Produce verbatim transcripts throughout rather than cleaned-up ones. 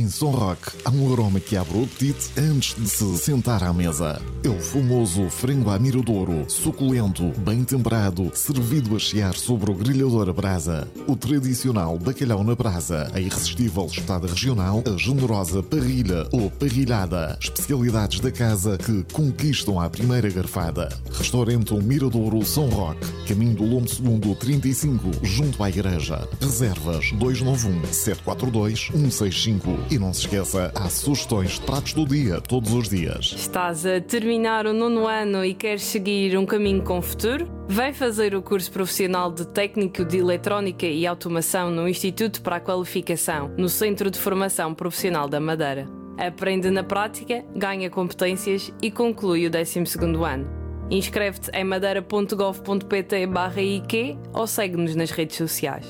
Som Rock há um aroma que abre o apetite antes de se sentar à mesa. É o famoso frango à miradouro, suculento, bem temperado, servido a chiar sobre o grelhador a brasa. O tradicional bacalhau na brasa, a irresistível espetada regional, a generosa parrilha ou parrilhada. Especialidades da casa que conquistam à primeira garfada. Restaurante o Miradouro Som Rock, caminho do Lombo Segundo trinta e cinco, junto à igreja. Reservas dois nove um, sete quatro dois, um seis cinco. E não se esqueça, há sugestões de pratos do dia todos os dias. Estás a terminar o nono ano e queres seguir um caminho com futuro? Vem fazer o curso profissional de Técnico de Eletrónica e Automação no Instituto para a Qualificação, no Centro de Formação Profissional da Madeira. Aprende na prática, ganha competências e conclui o décimo segundo ano. Inscreve-te em madeira ponto gov ponto pt barra I Q ou segue-nos nas redes sociais.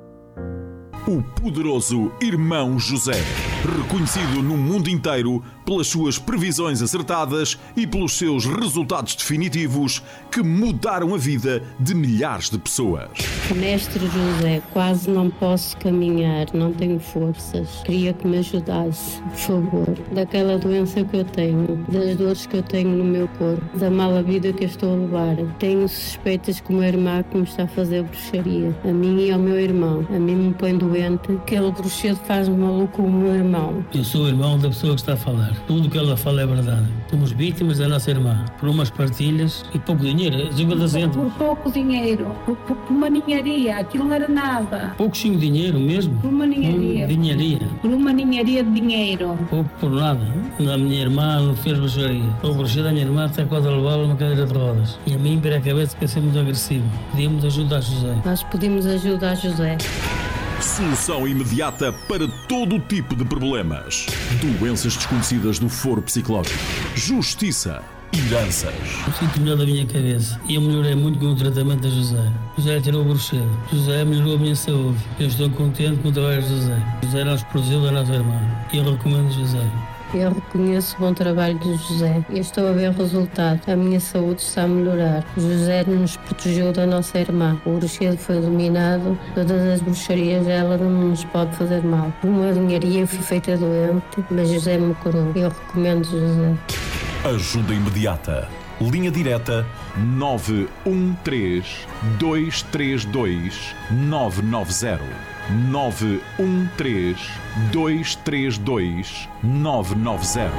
O poderoso Irmão José, reconhecido no mundo inteiro pelas suas previsões acertadas e pelos seus resultados definitivos que mudaram a vida de milhares de pessoas. Mestre José, quase não posso caminhar, não tenho forças. Queria que me ajudasse, por favor, daquela doença que eu tenho, das dores que eu tenho no meu corpo, da mala vida que eu estou a levar. Tenho suspeitas que o meu irmão que me está a fazer bruxaria, a mim e ao meu irmão. A mim me põe doente. Aquele bruxedo faz-me maluco com o meu irmão. Eu sou o irmão da pessoa que está a falar. Tudo o que ela fala é verdade. Somos vítimas da nossa irmã. Por umas partilhas e pouco dinheiro. Por, por pouco dinheiro. Por, por, por uma ninharia. Aquilo não era nada. Pouquinho dinheiro mesmo? Por uma ninharia. Hum, dinharia. Por uma ninharia de dinheiro. Pouco por nada. A minha irmã não fez bruxaria. O bruxedo da minha irmã até quase a levá-la numa cadeira de rodas. E a mim, para a cabeça, que é ser muito agressivo. Pedimos ajuda a José. Nós pedimos ajuda a José. Solução imediata para todo o tipo de problemas. Doenças desconhecidas do foro psicológico. Justiça. Heranças. Eu sinto melhor da minha cabeça e eu melhorei muito com o tratamento da José. José tirou o bruxedo. José melhorou a minha saúde. Eu estou contente com o trabalho de José. José nos protegeu da nossa irmã. E eu recomendo José. Eu reconheço o bom trabalho de José e estou a ver o resultado. A minha saúde está a melhorar. José nos protegeu da nossa irmã. O bruxedo foi eliminado. Todas as bruxarias dela não nos pode fazer mal. Uma dinharia fui feita doente, mas José me curou. Eu recomendo José. Ajuda imediata. Linha direta nove um três, dois três dois, nove nove zero. nove um três, dois três dois, nove nove zero.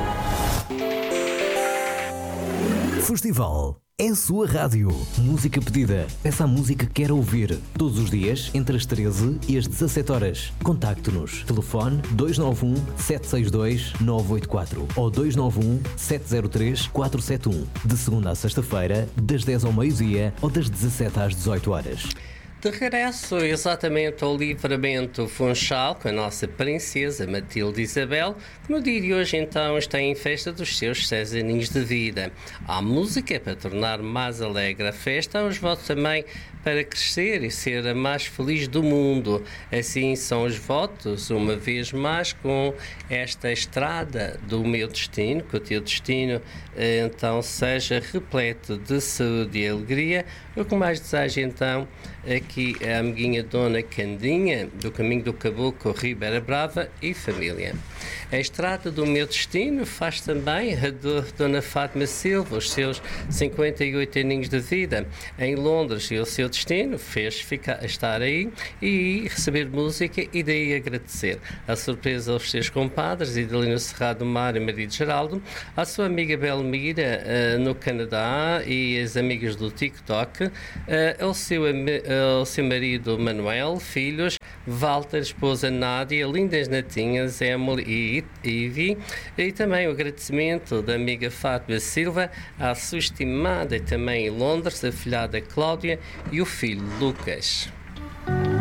Festival é a sua rádio. Música pedida. Peça a música que quer ouvir. Todos os dias, entre as treze e as dezassete horas. Contacte-nos. Telefone dois nove um, sete seis dois, nove oito quatro ou dois nove um, sete zero três, quatro sete um. De segunda a sexta-feira, das dez ao meio-dia ou das dezassete às dezoito horas. De regresso exatamente ao Livramento Funchal com a nossa princesa Matilde Isabel, que no dia de hoje então está em festa dos seus seis aninhos de vida. Há música para tornar mais alegre a festa, há os votos também para crescer e ser a mais feliz do mundo. Assim são os votos, uma vez mais, com esta estrada do meu destino, que o teu destino então seja repleto de saúde e alegria. O que mais desejo então aqui a amiguinha Dona Candinha, do Caminho do Caboclo, Ribeira Brava e família. A estrada do meu destino faz também a do Dona Fátima Silva, os seus cinquenta e oito aninhos de vida em Londres, e o seu destino fez ficar, estar aí e receber música e daí agradecer. A surpresa aos seus compadres, Idalina Cerrado Mar e marido Geraldo, à sua amiga Belmira uh, no Canadá e as amigas do TikTok, uh, ao, seu, uh, ao seu marido Manuel, filhos, Walter, esposa Nádia, lindas netinhas, Emily e Ivy, e também o agradecimento da amiga Fátima Silva, à sua estimada também em Londres, a filhada Cláudia e o filho Lucas.